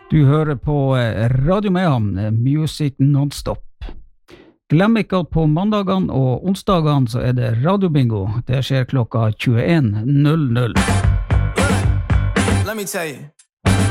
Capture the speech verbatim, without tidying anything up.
Du hører på Radio Mehamn, Music Non-Stop. Glem ikke at på mandagene og onsdagene så er det radiobingo. Det skjer klokka tjueen null null. Let me tell you.